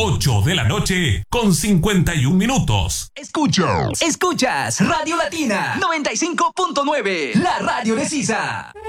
8 de la noche con 51 minutos. Escuchas Radio Latina 95.9, la radio de Sisa.